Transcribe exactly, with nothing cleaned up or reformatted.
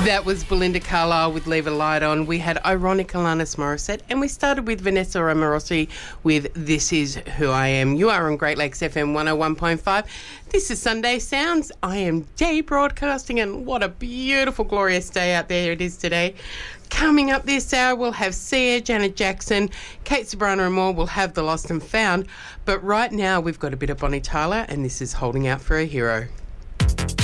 That was Belinda Carlisle with Leave a Light On. We had Ironic Alanis Morissette, and we started with Vanessa Amorosi with This Is Who I Am. You are on Great Lakes F M one oh one point five. This is Sunday Sounds. I am Dee broadcasting, and what a beautiful, glorious day out there it is today. Coming up this hour, we'll have Sia, Janet Jackson, Kate Sobrano and more. We'll have The Lost and Found. But right now, we've got a bit of Bonnie Tyler, and this is Holding Out for a Hero.